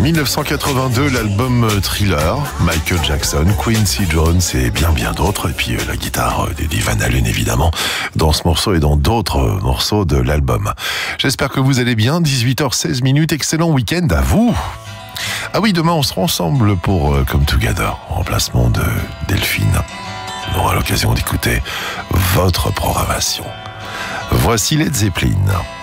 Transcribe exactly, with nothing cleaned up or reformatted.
dix-neuf cent quatre-vingt-deux, l'album Thriller, Michael Jackson, Quincy Jones et bien bien d'autres. Et puis euh, la guitare d'Eddie Van Halen évidemment dans ce morceau et dans d'autres euh, morceaux de l'album. J'espère que vous allez bien. dix-huit heures seize minutes, excellent week-end à vous. Ah oui, demain on sera ensemble pour euh, Come Together, en remplacement de Delphine. On aura l'occasion d'écouter votre programmation. Voici Led Zeppelin.